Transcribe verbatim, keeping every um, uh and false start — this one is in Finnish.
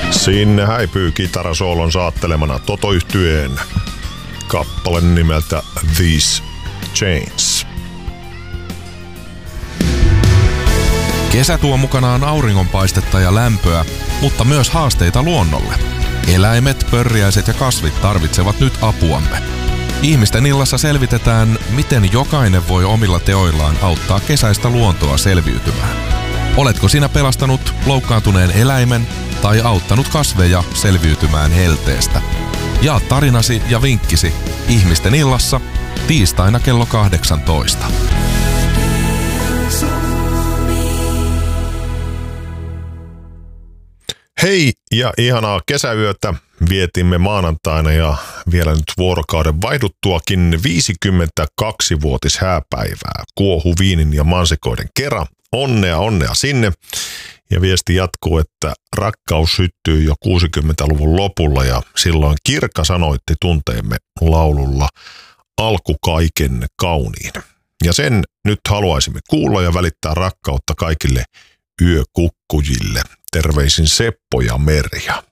Sinne häipyy kitarasoolon saattelemana Toto-yhtyeen kappale nimeltä These Chains. Kesä tuo mukanaan auringonpaistetta ja lämpöä, mutta myös haasteita luonnolle. Eläimet, pörriäiset ja kasvit tarvitsevat nyt apuamme. Ihmisten illassa selvitetään, miten jokainen voi omilla teoillaan auttaa kesäistä luontoa selviytymään. Oletko sinä pelastanut loukkaantuneen eläimen tai auttanut kasveja selviytymään helteestä? Jaa tarinasi ja vinkkisi Ihmisten illassa tiistaina kello kahdeksantoista. Hei ja ihanaa kesäyötä vietimme maanantaina ja vielä nyt vuorokauden vaihduttuakin viisikymmentäkaksivuotishääpäivää kuohuviinin ja mansikoiden kera. Onnea, onnea sinne. Ja viesti jatkuu, että rakkaus syttyi jo kuusikymmentäluvun lopulla ja silloin Kirkka sanoitti tunteemme laululla alku kaiken kauniin. Ja sen nyt haluaisimme kuulla ja välittää rakkautta kaikille yökukkujille. Terveisin Seppo ja Merja.